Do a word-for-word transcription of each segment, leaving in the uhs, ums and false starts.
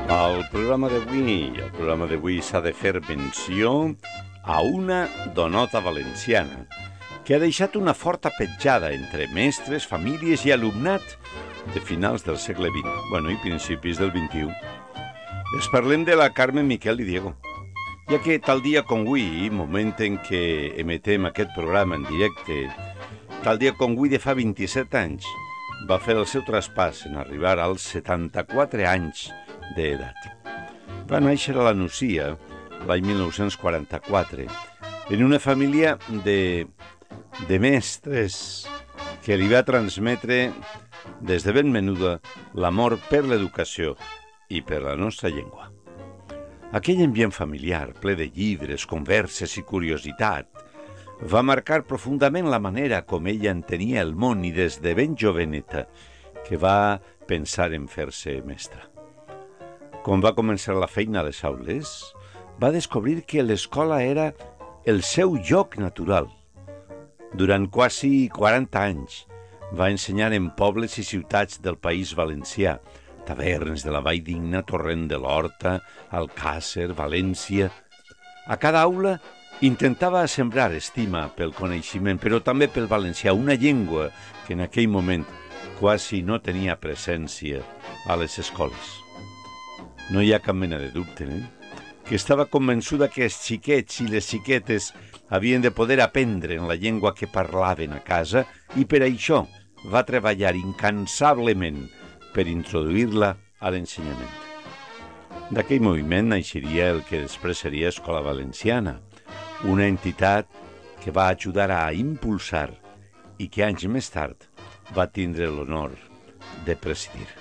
Al programa d'avui, el programa d'avui s'ha de fer menció a una donota valenciana que ha deixat una forta petjada entre mestres, famílies i alumnat de finals del segle vint, bueno, i principis del vint-i-u. Es parlem de la Carme Miquel i Diego, ja que tal dia com avui, moment en què emetem aquest programa en directe, tal dia com avui de fa vint-i-set anys, va fer el seu traspàs en arribar als setanta-quatre anys d'edat. Va néixer a la Nucia l'any mil nou-cents quaranta-quatre en una família de, de mestres que li va transmetre des de ben menuda l'amor per l'educació i per la nostra llengua. Aquell ambient familiar, ple de llibres, converses i curiositat, va marcar profundament la manera com ella entenia el món i des de ben joveneta que va pensar en fer-se mestra. Quan va començar la feina a les aules, va descobrir que l'escola era el seu lloc natural. Durant quasi quaranta anys va ensenyar en pobles i ciutats del País Valencià, tavernes de la Vall Digna, Torrent de l'Horta, Alcàsser, València. A cada aula intentava sembrar estima pel coneixement, però també pel valencià, una llengua que en aquell moment quasi no tenia presència a les escoles. No hi ha cap mena de dubte, eh? que estava convençuda que els xiquets i les xiquetes havien de poder aprendre en la llengua que parlaven a casa i per això va treballar incansablement per introduir-la a l'ensenyament. D'aquell moviment naixeria el que després seria Escola Valenciana, una entitat que va ajudar a impulsar i que anys més tard va tindre l'honor de presidir.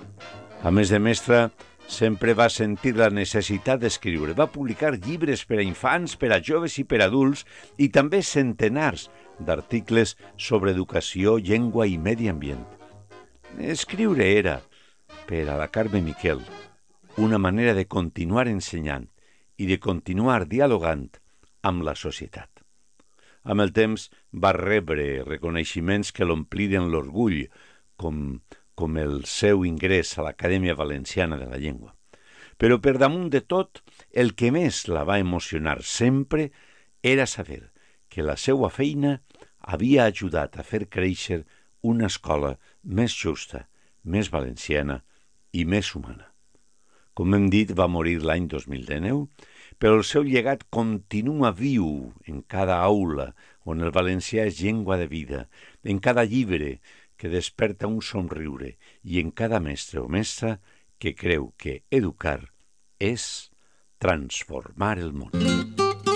A més de mestra, sempre va sentir la necessitat d'escriure. Va publicar llibres per a infants, per a joves i per a adults i també centenars d'articles sobre educació, llengua i medi ambient. Escriure era, per a la Carme Miquel, una manera de continuar ensenyant i de continuar dialogant amb la societat. Amb el temps va rebre reconeixements que l'ompliren l'orgull, com, com el seu ingrés a l'Acadèmia Valenciana de la Llengua. Però per damunt de tot, el que més la va emocionar sempre era saber que la seva feina havia ajudat a fer créixer una escola més justa, més valenciana i més humana. Com hem dit, va morir l'any dos mil dinou, però el seu llegat continua viu en cada aula on el valencià és llengua de vida, en cada llibre que desperta un somriure i en cada mestre o mestra que creu que educar és transformar el món.